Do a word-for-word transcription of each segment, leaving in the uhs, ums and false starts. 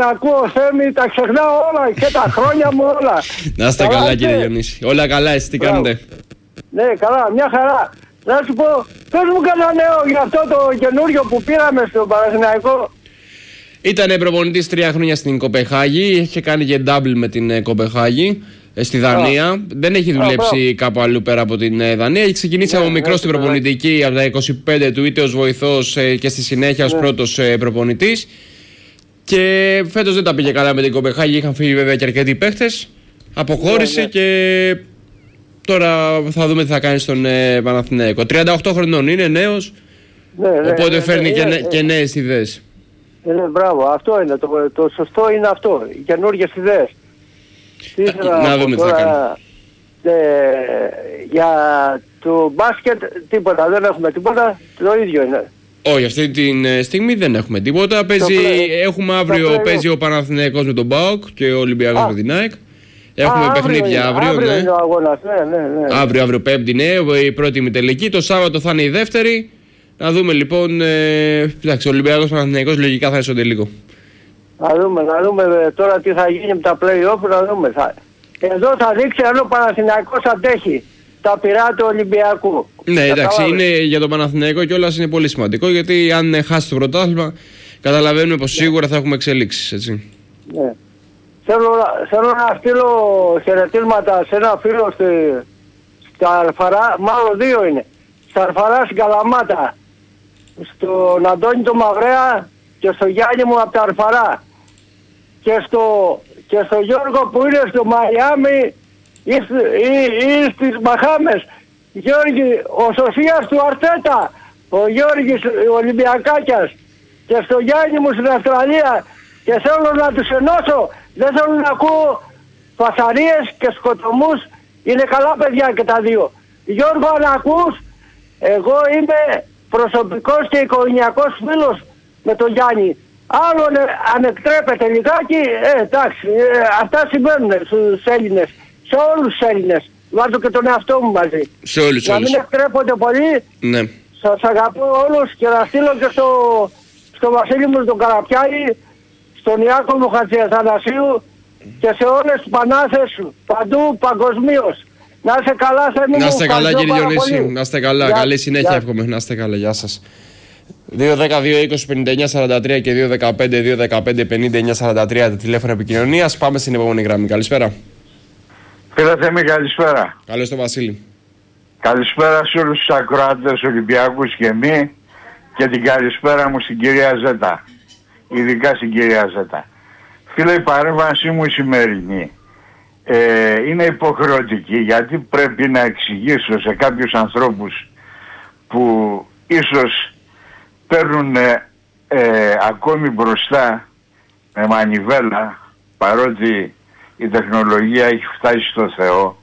να ακούω, Θέμη, τα ξεχνάω όλα και τα χρόνια μου όλα. Να είστε καλά, καλά κύριε Διονύση. Όλα καλά, εσείς τι κάνετε? Ναι, καλά, μια χαρά. Να σου πω, πες μου κανένα νέο για αυτό το καινούριο που πήραμε στον Παναθηναϊκό. Ήτανε προπονητής τρία χρόνια στην Κοπεχάγη, είχε κάνει και double με την Κοπεχάγη. Στη Δανία. Oh. Δεν έχει δουλέψει oh, κάπου αλλού πέρα από την Δανία. Έχει ξεκινήσει yeah, από μικρό yeah, στην προπονητική, yeah. από τα είκοσι πέντε του, είτε ως βοηθός και στη συνέχεια ως yeah. πρώτος προπονητής. Και φέτος δεν τα πήγε καλά με την Κοπεχάγη. Είχαν φύγει βέβαια και αρκετοί παίχτες. Αποχώρησε yeah, yeah. και τώρα θα δούμε τι θα κάνει στον ε, Παναθηναϊκό. τριάντα οκτώ χρονών είναι, νέος. Yeah, yeah, οπότε yeah, φέρνει yeah, και, yeah, yeah. και νέες ιδέες. Yeah, yeah, μπράβο, αυτό είναι. Το, το σωστό είναι αυτό. Οι καινούργιες ιδέες. Να, να δούμε τι θα κάνει. Ε, για το μπάσκετ τίποτα, δεν έχουμε τίποτα, το ίδιο είναι. Όχι, αυτή τη στιγμή δεν έχουμε τίποτα. Παίζει, έχουμε αύριο παίζει ο Παναθηναϊκός με τον ΠΑΟΚ και ο Ολυμπιακός με την ΑΕΚ. Έχουμε α, παιχνίδια αύριο. Αύριο, ναι. είναι ο αγώνας, ναι, ναι, ναι. Αύριο, αύριο πέμπτη, ναι, η πρώτη ημιτελική. Το Σάββατο θα είναι η δεύτερη. Να δούμε λοιπόν. Ε, εντάξει, ο Ολυμπιακός Παναθηναϊκός λογικά θα είναι στο τελικό. Να δούμε, να δούμε τώρα τι θα γίνει με τα play-off, να δούμε. Θα... Εδώ θα δείξει αν ο Παναθηναϊκός αντέχει τα πυρά του Ολυμπιακού. Ναι, εντάξει, είναι για τον Παναθηναϊκό κιόλας είναι πολύ σημαντικό, γιατί αν χάσει το πρωτάθλημα καταλαβαίνουμε πως σίγουρα θα έχουμε εξελίξεις, έτσι. Ναι. Θέλω, θέλω να στείλω χαιρετίσματα σε ένα φίλο στη, στα Αλφαρά, μάλλον δύο είναι, στα Αλφαρά στην Καλαμάτα, στον Αντώνη το Μαυρέα και στο Γιάννη μου από τα Αλφαρά και στο, και στο Γιώργο που είναι στο Μαϊάμι ή, ή, ή στις Μπαχάμες. Γιώργη, ο Σωσίας του Αρτέτα, ο Γιώργης ο Ολυμπιακάκιας και στο Γιάννη μου στην Αυστραλία, και θέλω να τους ενώσω, δεν θέλω να ακούω φασαρίες και σκοτωμούς, είναι καλά παιδιά και τα δύο. Γιώργο, αν ακούς, εγώ είμαι προσωπικός και οικογενειακός φίλος με τον Γιάννη. Άλλον αν εκτρέπεται λιγάκι, ε, εντάξει, ε, αυτά συμβαίνουν στους Έλληνες, σε όλους τους Έλληνες. Βάζω και τον εαυτό μου μαζί. Σε όλους, να μην εκτρέπονται πολύ. Ναι. Σας αγαπώ όλους και να στείλω και στο, στο Βασίλη μου τον Καραπιάλη, στον Ιάκο μου Χατζιαθανασίου και σε όλες τις Πανάθες παντού παγκοσμίως. Να είστε καλά, Θέμη μου. Να είστε καλά κύριε Διονύση, να είστε καλά. Γεια. Καλή συνέχεια Γεια. εύχομαι. Να είστε καλά, γεια σας. δύο δέκα δύο είκοσι πενήντα εννιά σαράντα τρία και δύο δεκαπέντε δύο δεκαπέντε πενήντα εννιά σαράντα τρία τα τηλέφωνα επικοινωνίας. Πάμε στην επόμενη γραμμή. Καλησπέρα. Κύριε Θέμη, καλησπέρα. Καλώς το Βασίλη. Καλησπέρα σε όλους τους ακροάτες Ολυμπιακούς και μη, και την καλησπέρα μου στην κυρία Ζέτα. Ειδικά στην κυρία Ζέτα. Φίλε, η παρέμβασή μου η σημερινή ε, είναι υποχρεωτική, γιατί πρέπει να εξηγήσω σε κάποιους ανθρώπους που ίσως παίρνουν ε, ε, ακόμη μπροστά με μανιβέλα, παρότι η τεχνολογία έχει φτάσει στο Θεό,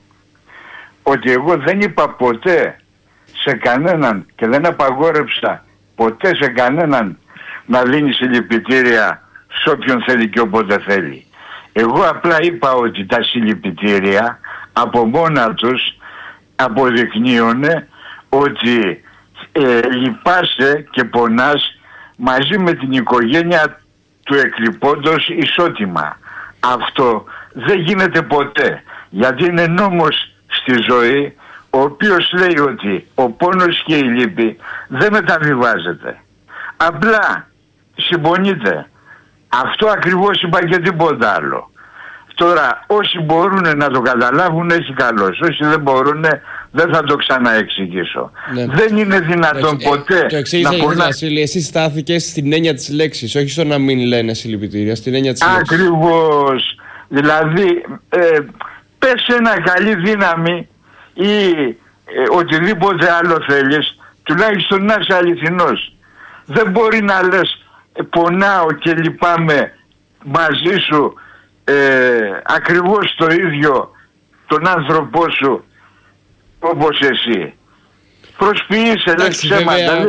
ότι εγώ δεν είπα ποτέ σε κανέναν και δεν απαγόρεψα ποτέ σε κανέναν να δίνει συλληπιτήρια σε όποιον θέλει και όποτε θέλει. Εγώ απλά είπα ότι τα συλληπιτήρια από μόνα τους αποδεικνύουν ότι ε, λυπάσαι και πονάς μαζί με την οικογένεια του εκλειπώντος ισότιμα. Αυτό δεν γίνεται ποτέ, γιατί είναι νόμος στη ζωή, ο οποίος λέει ότι ο πόνος και η λύπη δεν μεταβιβάζεται. Απλά συμπονείται. Αυτό ακριβώς είπα και τίποτα άλλο. Τώρα όσοι μπορούν να το καταλάβουν έχει καλώς, όσοι δεν μπορούν δεν θα το ξαναεξηγήσω. Ναι. Δεν είναι δυνατόν το, ποτέ. Το εξήγησα για πονά... Βασίλη, εσύ στάθηκες στην έννοια της λέξης, όχι στο να μην λένε συλληπιτήρια, στην έννοια της λέξης. Ακριβώς. Δηλαδή ε, πες ένα καλή δύναμη ή ε, οτιδήποτε άλλο θέλεις, τουλάχιστον να είσαι αληθινός. Δεν μπορεί να λες ε, πονάω και λυπάμαι μαζί σου ε, ακριβώς το ίδιο τον άνθρωπό σου όπως εσύ. Προσποιείσαι, λες ψέματα.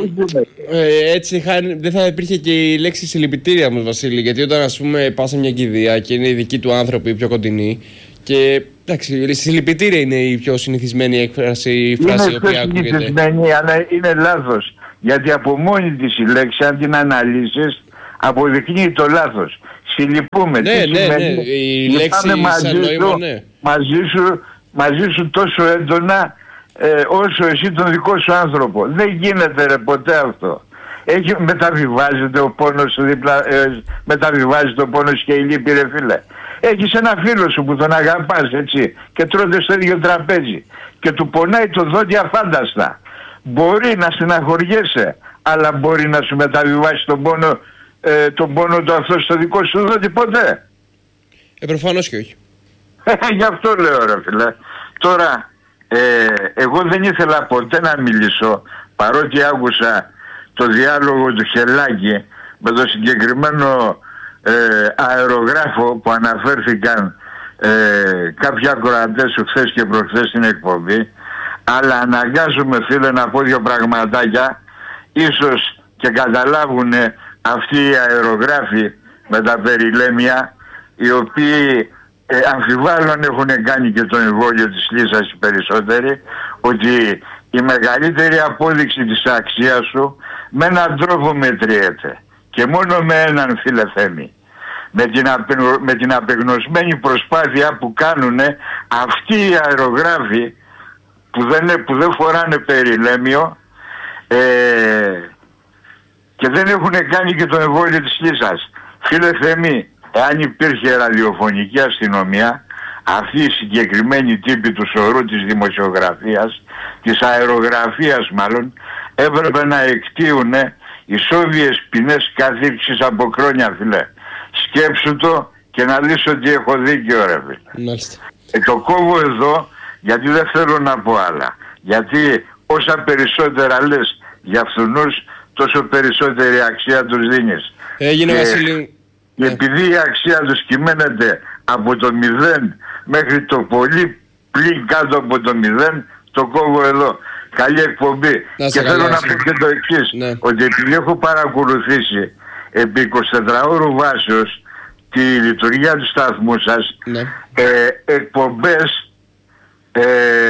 Ε, έτσι δεν θα υπήρχε και η λέξη συλληπιτήρια μου, Βασίλη, γιατί όταν ας πούμε πας σε μια κηδεία και είναι οι δικοί του άνθρωποι πιο κοντινοί και εντάξει, η συλληπιτήρια είναι η πιο συνηθισμένη έκφραση, η φράση η οποία ακούγεται. Είναι συνηθισμένη, αλλά είναι λάθος, γιατί από μόνη της η λέξη αν την αναλύσεις αποδεικνύει το λάθος. Συλληπούμε. Ναι, ναι, ναι. Η λέξη σαν νόημα, ναι. Μαζί σου, μαζί σου τόσο έντονα ε, όσο εσύ τον δικό σου άνθρωπο. Δεν γίνεται ρε ποτέ αυτό. Έχει, μεταβιβάζεται ο πόνος δίπλα, ε, μεταβιβάζεται ο πόνος και η λύπη ρε φίλε. Έχεις ένα φίλο σου που τον αγαπάς έτσι και τρώτε στο ίδιο τραπέζι και του πονάει το δόντι αφάνταστα. Μπορεί να στεναχωριέσαι, αλλά μπορεί να σου μεταβιβάσει τον πόνο, ε, τον πόνο του αυτό στο δικό σου δόντι ποτέ? Ε, προφανώς και όχι. Γι' αυτό λέω ρε φίλε. Τώρα, ε, εγώ δεν ήθελα ποτέ να μιλήσω, παρότι άκουσα το διάλογο του Χελάκη με το συγκεκριμένο ε, αερογράφο που αναφέρθηκαν ε, κάποιοι ακροατές σου χθες και προχθές στην εκπομπή, αλλά αναγκάζομαι φίλε να πω δύο πραγματάκια, ίσως και καταλάβουν αυτοί οι αερογράφοι με τα περιλέμια, οι οποίοι ε, αμφιβάλλον έχουν κάνει και το εμβόλιο της λύσας οι περισσότεροι, ότι η μεγαλύτερη απόδειξη της αξίας σου με έναν τρόπο μετριέται και μόνο με έναν φίλε Θέμη, με την, απε, με την απεγνωσμένη προσπάθεια που κάνουν αυτοί οι αερογράφοι που δεν, που δεν φοράνε περιλέμιο ε, και δεν έχουν κάνει και το εμβόλιο της λύσας. Φίλε Θέμη, εάν υπήρχε ραδιοφωνική αστυνομία, αυτοί οι συγκεκριμένοι τύποι του σωρού της δημοσιογραφίας, της αερογραφίας μάλλον, έπρεπε να εκτείουν ισόβιες ποινές καθήρξης από χρόνια φίλε. Σκέψου το και να δεις ότι έχω δίκιο ρε φίλε. Ε, το κόβω εδώ γιατί δεν θέλω να πω άλλα. Γιατί όσα περισσότερα λες για αυτούς, τόσο περισσότερη αξία τους δίνεις. Έγινε Βασίλη. Και επειδή η αξία τους κυμαίνεται από το μηδέν μέχρι το πολύ πλην κάτω από το μηδέν, το κόβω εδώ. Καλή εκπομπή. Και θέλω να πω και το εξής, ναι. Ότι επειδή έχω παρακολουθήσει επί εικοσιτετράωρου βάσεως τη λειτουργία του σταθμού σας, ναι. ε, εκπομπές ε,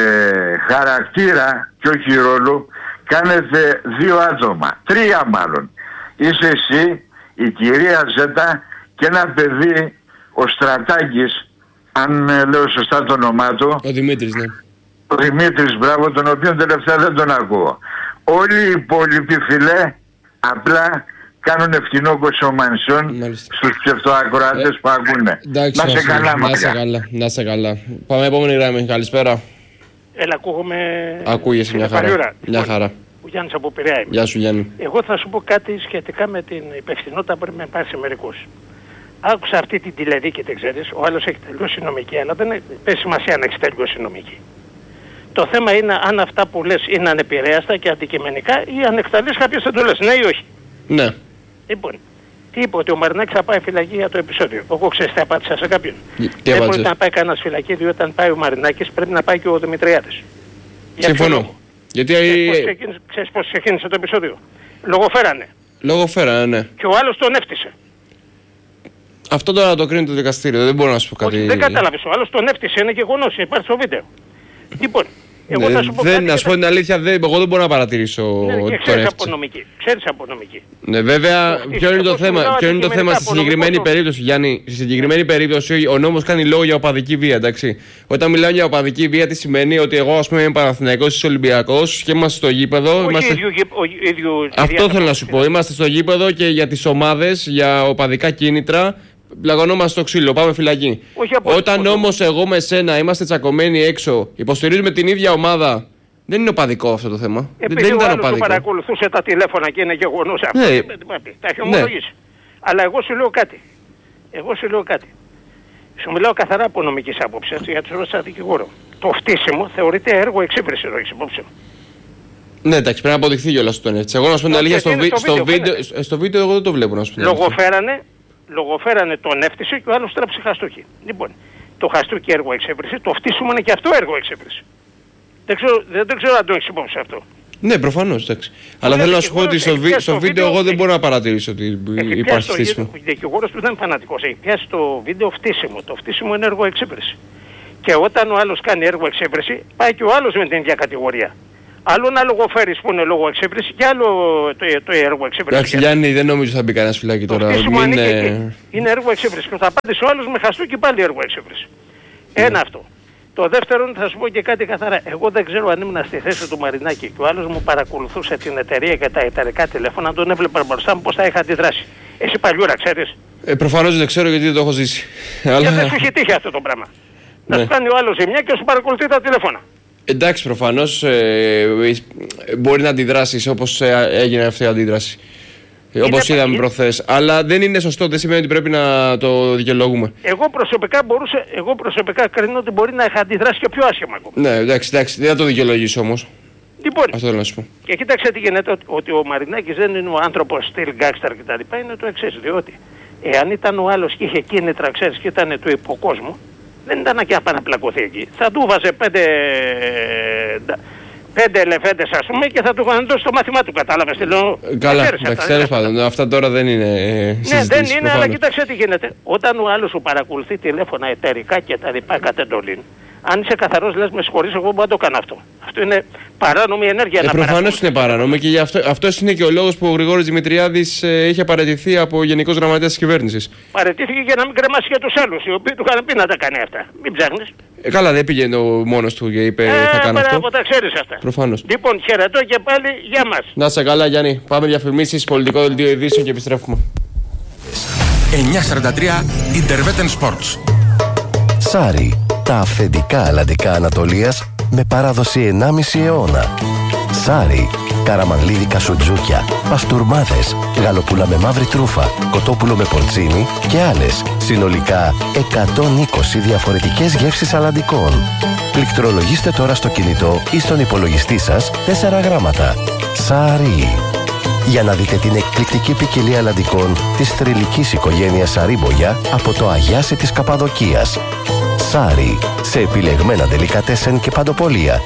χαρακτήρα και όχι ρόλου κάνετε δύο άτομα, τρία μάλλον. Είσαι εσύ, η κυρία Ζέτα και ένα παιδί, ο Στρατάκης, αν λέω σωστά το όνομά του. Ο Δημήτρης, ναι. Ο Δημήτρης, μπράβο, τον οποίο τελευταία δεν τον ακούω. Όλοι οι υπόλοιποι φιλέ απλά κάνουν ευθυνό κοσομανσιόν στους ψευτοακροατές ε, που ακούνε. Εντάξει, να σε καλά, να σε καλά, να σε καλά. Πάμε επόμενη γραμμή, καλησπέρα. Έλα, ακούγομαι. Ακούγεσαι μια χαρά. Παριούρα. Μια χαρά. Ο Γιάννης από Πειραιά. Γεια σου Γιάννη. Εγώ θα σου πω κάτι σχετικά με την υπευθυνότητα που πρέπει να πάρει σε μερικούς. Άκουσα αυτή την τηλεδίκη, δεν ξέρεις, ο άλλος έχει τελειώσει νομική, αλλά δεν έχει σημασία αν έχει τελειώσει νομική. Το θέμα είναι αν αυτά που λες είναι ανεπηρέαστα και αντικειμενικά ή αν εκταλείς κάποιες εντολές, ναι ή όχι. Ναι. Λοιπόν, τι είπε, ότι ο Μαρινάκης θα πάει φυλακή για το επεισόδιο. Εγώ ξέρεις τι απάντησα σε κάποιον. Τι δεν μπορεί να πάει κανένας φυλακή, διότι όταν πάει ο Μαρινάκης πρέπει να πάει και ο Δημητριάδης. Συμφωνώ. Γιατί... Ξέρεις πώς ξεκίνησε το επεισόδιο. Λογοφέρανε. Λογοφέρανε, ναι. Και ο άλλος τον έφτισε. Αυτό τώρα το κρίνει το δικαστήριο, δεν μπορώ να σου πω κάτι. Όχι, δεν κατάλαβες, ο άλλος τον έφτισε, είναι γεγονός, υπάρχει στο βίντεο. Λοιπόν, εγώ ναι, θα σου πω δεν, κάτι. Να σου πω την αλήθεια, δεν, εγώ δεν μπορώ να παρατηρήσω ναι, ότι και ξέρεις από νομική. Ξέρεις από νομική. Ναι, βέβαια, ποιο είναι το θέμα, ποιο είναι το θέμα στη συγκεκριμένη το... περίπτωση, Γιάννη. Στη συγκεκριμένη περίπτωση ο νόμος κάνει λόγο για οπαδική βία, εντάξει. Όταν μιλάω για οπαδική βία, τι σημαίνει? Ότι εγώ, ας πούμε, είμαι Παναθηναϊκός, είσαι Ολυμπιακός και είμαστε στο γήπεδο. Όχι, είμαστε... ίδιο, ο, ίδιο, Αυτό θέλω να σου πω. Είμαστε στο γήπεδο και για τις ομάδες, για οπαδικά κίνητρα. Πλαγωνόμαστε στο ξύλο, πάμε φυλακή. Όταν όμως εγώ με σένα είμαστε τσακωμένοι έξω, υποστηρίζουμε την ίδια ομάδα, δεν είναι οπαδικό αυτό το θέμα. Επειδή δεν ο ήταν άλλος οπαδικό. του παρακολουθούσε τα τηλέφωνα και είναι γεγονός αυτό. Ναι. Τα έχει ομολογήσει. Ναι. Αλλά εγώ σου λέω κάτι. Εγώ σου λέω κάτι. Σου μιλάω καθαρά από νομικής άποψης, γιατί σου ρώτησα δικηγόρο. Το φτύσιμο θεωρείται έργο εξύπηρεσης, εδώ έχεις υπόψη. Ναι, εντάξει, πρέπει να αποδειχθεί κιόλας αυτό. Έτσι. Εγώ να σου πω την αλήθεια, στο, βι... στο, βίντεο, βίντεο, στο βίντεο εγώ δεν το βλέπω να σου πω. Λογοφέρανε. Λογοφέρανε τον έφτισε και ο άλλος τράψε χαστούκι. Λοιπόν, το χαστούκι έργο εξέβριση, το φτύσιμο είναι και αυτό έργο εξέβριση. Δεν ξέρω, δεν, δεν ξέρω αν το έχεις υπόψη αυτό. Ναι, προφανώς, εντάξει. Αλλά θέλω να σου πω ότι στο, βι... στο βίντεο εγώ δεν μπορώ να παρατηρήσω ότι υπάρχει φτύσιμο. Ο δικηγόρος του δεν είναι φανατικός, έχει πιάσει το βίντεο φτύσιμο. Το φτύσιμο είναι έργο εξέβριση. Και όταν ο άλλος κάνει έργο εξέβριση, πάει και ο άλλος με την ίδια κατηγορία. Άλλο ένα λογοφέρεις που είναι λόγω εξύπνηση και άλλο το, το έργο εξύπνηση. Εντάξει Γιάννη, δεν νομίζω θα μπει κανένας φυλάκι το τώρα. Μην... Είναι... είναι έργο εξύπνηση και θα πάτε σε όλους με χαστούκι πάλι έργο εξύπνηση. Mm. Ένα αυτό. Το δεύτερο θα σου πω και κάτι καθαρά. Εγώ δεν ξέρω αν ήμουν στη θέση του Μαρινάκη και ο άλλος μου παρακολουθούσε την εταιρεία και τα εταιρικά τηλέφωνα, αν τον έβλεπα μπροστά μου πώς θα είχα αντιδράσει. Εσύ παλιούρα ξέρεις. Ε, προφανώς δεν ξέρω γιατί δεν το έχω ζήσει. Και αλλά... δεν σου έχει τύχει αυτό το πράγμα. Ναι. Να σου κάνει ο άλλος ζημιά και σου παρακολουθεί τα τηλέφωνα. Εντάξει, προφανώς ε, μπορεί να αντιδράσεις όπως ε, έγινε αυτή η αντίδραση. Είναι όπως είδαμε είναι... προχθές. Αλλά δεν είναι σωστό, δεν σημαίνει ότι πρέπει να το δικαιολογούμε. Εγώ προσωπικά μπορούσα, εγώ προσωπικά κρίνω ότι μπορεί να είχα αντιδράσει και πιο άσχημα ακόμα. Ναι, εντάξει, εντάξει, δεν θα το δικαιολογήσω όμως. Λοιπόν, αυτό θέλω να σου πω. Και κοίταξε τι γίνεται, ότι ο Μαρινάκης δεν είναι ο άνθρωπος στυλ γκάξτερ κτλ. Είναι το εξής, διότι εάν ήταν ο άλλος και είχε κίνητρα, ξέρεις, και ήταν του υποκόσμου, δεν ήταν και να πάει να πλακωθεί εκεί. Θα του βάζε πέντε, πέντε ελεφέντες ας πούμε και θα του είχαν δώσει το μάθημά του, κατάλαβες τι λέω. Καλά, εντάξει, τέλος πάντων, αυτά τώρα δεν είναι συζητήσεις. Ναι, δεν είναι, προφανώς. Αλλά κοίταξε τι γίνεται. Όταν ο άλλος σου παρακολουθεί τηλέφωνα εταιρικά και τα λοιπά κατ' εντολήν, αν είσαι καθαρός λες με συγχωρείς, εγώ μπορώ να το κάνω αυτό. Αυτό είναι παράνομη ενέργεια. Ε, να προφανώς είναι παράνομη και γι' αυτό, αυτός είναι και ο λόγος που ο Γρηγόρης Δημητριάδης ε, είχε παραιτηθεί από Γενικός Γραμματέας της Κυβέρνησης. Παραιτήθηκε για να μην κρεμάσει και τους άλλους, οι οποίοι του είχαν πει να τα κάνει αυτά. Μην ψάχνεις. Ε, καλά, δεν πήγαινε ο μόνος του και είπε ε, θα κάνω αυτό. Από τα ξέρεις αυτά. Προφανώς. Λοιπόν, χαιρετώ και πάλι, γεια μας. Να είσαι καλά Γιάννη, πάμε διαφημίσεις, πολιτικό δελτίο ειδήσεων και επιστρέφουμε. εννιακόσια σαράντα τρία Interveten Sports. Σάρι, τα αυθεντικά αλλαντικά Ανατολίας με παράδοση ενάμιση αιώνα. Σάρι, καραμανλίδικα σουτζούκια, παστούρμάδες, γαλοπούλα με μαύρη τρούφα, κοτόπουλο με πορτσίνι και άλλες. Συνολικά εκατόν είκοσι διαφορετικές γεύσεις αλλαντικών. Πληκτρολογήστε τώρα στο κινητό ή στον υπολογιστή σας τέσσερα γράμματα. Σάρι. Για να δείτε την εκπληκτική ποικιλία αλλαντικών της θρυλικής οικογένειας Σαρίμπογια από το Αγιάσι της Καπαδοκίας. Σάρι, σε επιλεγμένα ντελικατέσεν και παντοπολία.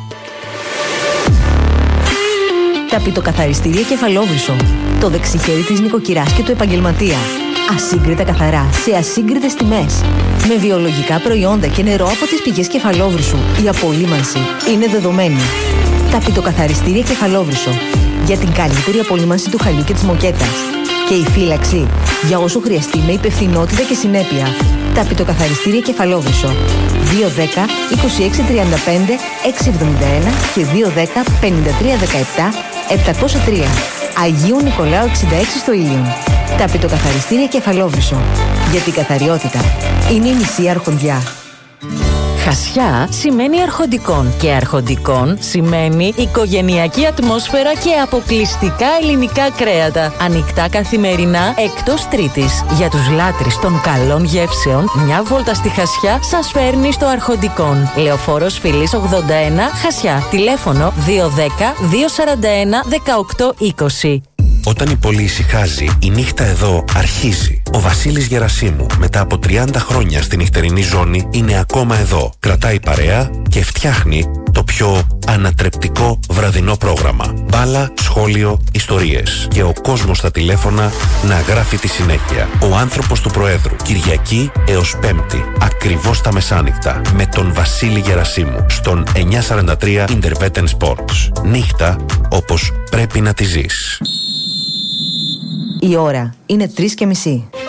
Ταπητοκαθαριστήρια Κεφαλόβρυσο. Το δεξιχέρι της νοικοκυράς και του επαγγελματία. Ασύγκριτα καθαρά, σε ασύγκριτες τιμές. Με βιολογικά προϊόντα και νερό από τις πηγές Κεφαλόβρυσου. Η απολύμανση είναι δεδομένη. Ταπητοκαθαριστήρια Κεφαλόβρυσο. Για την καλύτερη απολύμανση του χαλιού και της μοκέτας. Και η φύλαξη για όσο χρειαστεί με υπευθυνότητα και συνέπεια. Ταπητοκαθαριστήρια Κεφαλόβρυσο. δύο δέκα είκοσι έξι τριάντα πέντε έξι εβδομήντα ένα και δύο δέκα πενήντα τρία δεκαεπτά επτακόσια τρία. Αγίου Νικολάου εξήντα έξι στο Ήλιον. Ταπητοκαθαριστήρια Κεφαλόβρυσο. Για την καθαριότητα είναι η μισή αρχοντιά. Χασιά σημαίνει αρχοντικών και αρχοντικών σημαίνει οικογενειακή ατμόσφαιρα και αποκλειστικά ελληνικά κρέατα. Ανοιχτά καθημερινά εκτός Τρίτης. Για τους λάτρεις των καλών γεύσεων, μια βόλτα στη Χασιά σας φέρνει στο Αρχοντικών. Λεωφόρος Φιλής ογδόντα ένα, Χασιά. Τηλέφωνο δύο δέκα δύο σαράντα ένα δεκαοκτώ είκοσι. Όταν η πόλη ησυχάζει, η νύχτα εδώ αρχίζει. Ο Βασίλης Γερασίμου, μετά από τριάντα χρόνια στη νυχτερινή ζώνη, είναι ακόμα εδώ. Κρατάει παρέα και φτιάχνει το πιο ανατρεπτικό βραδινό πρόγραμμα. Μπάλα, σχόλιο, ιστορίες. Και ο κόσμος στα τηλέφωνα να γράφει τη συνέχεια. Ο άνθρωπος του Προέδρου. Κυριακή έως Πέμπτη. Ακριβώς τα μεσάνυχτα. Με τον Βασίλη Γερασίμου. Στον εννιακόσια σαράντα τρία Interveten Sports. Νύχτα όπως πρέπει να τη ζεις. Η ώρα είναι τρεις και μισή.